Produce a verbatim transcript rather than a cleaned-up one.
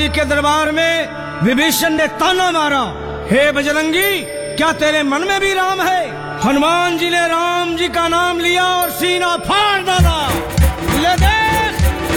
जी के दरबार में विभीषण ने ताना मारा, हे बजरंगी, क्या तेरे मन में भी राम है? हनुमान जी ने राम जी का नाम लिया और सीना फाड़ डाला।